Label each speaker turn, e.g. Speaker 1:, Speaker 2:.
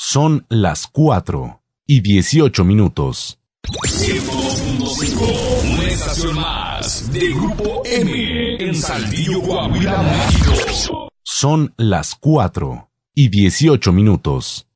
Speaker 1: Son las 4:18.
Speaker 2: 102.5, una estación más de Grupo M en Saltillo, Coahuila, México.
Speaker 1: Son las 4:18.